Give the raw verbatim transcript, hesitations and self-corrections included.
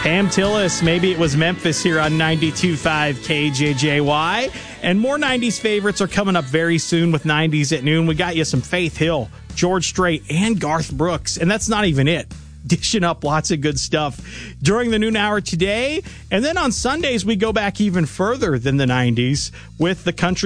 Pam Tillis, Maybe It Was Memphis here on ninety-two point five K J J Y. And more nineties favorites are coming up very soon with nineties at noon. We got you some Faith Hill, George Strait, and Garth Brooks. And that's not even it. Dishing up lots of good stuff during the noon hour today. And then on Sundays, we go back even further than the nineties with the country